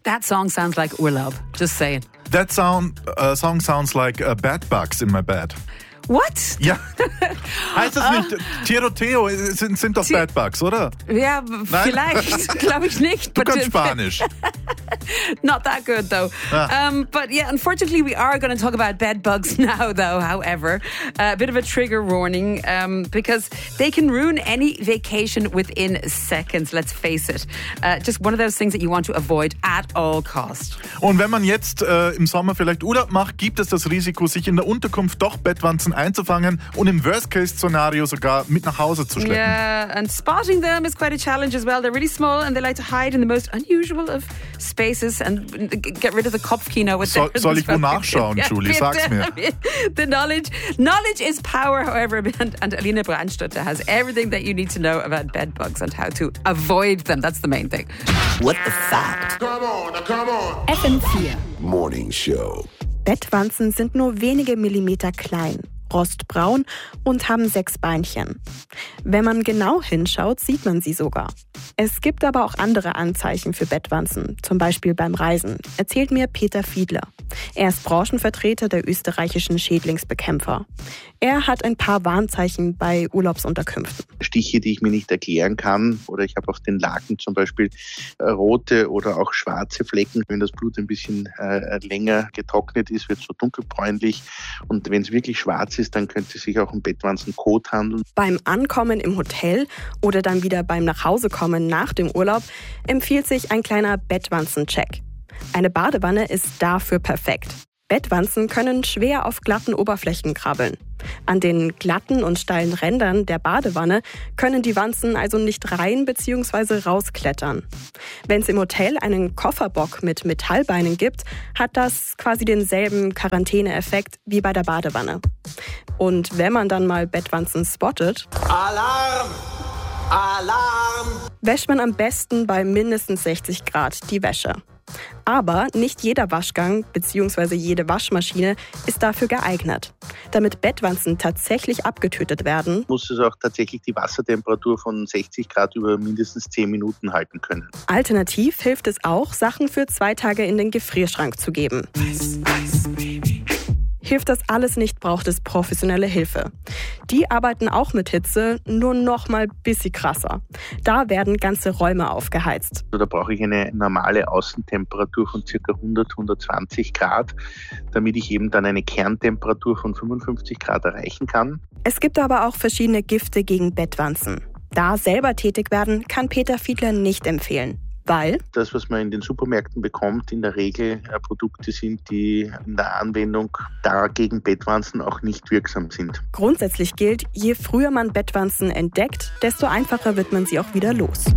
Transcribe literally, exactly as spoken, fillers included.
That song sounds like Urlaub. Just saying. That sound, uh, song sounds like uh, bed bugs in my bed. What? Ja. Heißt das nicht? Tiroteo sind, sind doch Ti- bed bugs, oder? Ja, vielleicht. Glaube ich nicht. Du but- kannst Spanisch. Not that good, though. Ah. Um, but yeah, unfortunately, we are going to talk about bed bugs now, though, however. A bit of a trigger warning um, because they can ruin any vacation within seconds, let's face it. Uh, just one of those things that you want to avoid at all costs. Und wenn man jetzt äh, im Sommer vielleicht Urlaub macht, gibt es das Risiko, sich in der Unterkunft doch Bettwanzen einzufangen und im Worst-Case-Szenario sogar mit nach Hause zu schleppen. Yeah, and spotting them is quite a challenge as well. They're really small and they like to hide in the most unusual of spaces and get rid of the Kopfkino with Soll, them. soll ich wo nachschauen, Julie? Sag's mir. The knowledge, knowledge is power, however, and, and Alina Brandstutter has everything that you need to know about bed bugs and how to avoid them. That's the main thing. What the fact? Come on, come on. F M vier. Morning Show. Bettwanzen sind nur wenige Millimeter klein, rostbraun und haben sechs Beinchen. Wenn man genau hinschaut, sieht man sie sogar. Es gibt aber auch andere Anzeichen für Bettwanzen, zum Beispiel beim Reisen, erzählt mir Peter Fiedler. Er ist Branchenvertreter der österreichischen Schädlingsbekämpfer. Er hat ein paar Warnzeichen bei Urlaubsunterkünften. Stiche, die ich mir nicht erklären kann, oder ich habe auf den Laken zum Beispiel äh, rote oder auch schwarze Flecken. Wenn das Blut ein bisschen äh, länger getrocknet ist, wird es so dunkelbräunlich, und wenn es wirklich schwarz ist, dann könnte es sich auch um Bettwanzenkot handeln. Beim Ankommen im Hotel oder dann wieder beim Nachhausekommen nach dem Urlaub empfiehlt sich ein kleiner Bettwanzencheck. Eine Badewanne ist dafür perfekt. Bettwanzen können schwer auf glatten Oberflächen krabbeln. An den glatten und steilen Rändern der Badewanne können die Wanzen also nicht rein bzw. rausklettern. Wenn es im Hotel einen Kofferbock mit Metallbeinen gibt, hat das quasi denselben Quarantäneeffekt wie bei der Badewanne. Und wenn man dann mal Bettwanzen spottet, Alarm! Alarm! wäscht man am besten bei mindestens sechzig Grad die Wäsche. Aber nicht jeder Waschgang bzw. jede Waschmaschine ist dafür geeignet. Damit Bettwanzen tatsächlich abgetötet werden, Muss es auch tatsächlich die Wassertemperatur von sechzig Grad über mindestens zehn Minuten halten können. alternativ hilft es auch, Sachen für zwei Tage in den Gefrierschrank zu geben. Hilft das alles nicht, braucht es professionelle Hilfe. Die arbeiten auch mit Hitze, nur noch mal ein bisschen krasser. Da werden ganze Räume aufgeheizt. Also da brauche ich eine normale Außentemperatur von ca. hundert, hundertzwanzig Grad, damit ich eben dann eine Kerntemperatur von fünfundfünfzig Grad erreichen kann. Es gibt aber auch verschiedene Gifte gegen Bettwanzen. Da selber tätig werden, kann Peter Fiedler nicht empfehlen. Weil Das, was man in den Supermärkten bekommt, in der Regel äh, Produkte sind, die in der Anwendung da gegen Bettwanzen auch nicht wirksam sind. grundsätzlich gilt, je früher man Bettwanzen entdeckt, desto einfacher wird man sie auch wieder los.